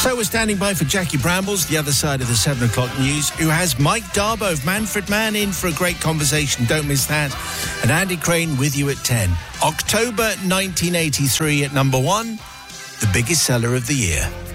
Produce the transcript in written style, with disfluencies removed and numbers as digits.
So we're standing by for Jackie Brambles, the other side of the 7 o'clock news, who has Mike Darbo of Manfred Mann in for a great conversation. Don't miss that. And Andy Crane with you at 10. October 1983 at number 1, the biggest seller of the year.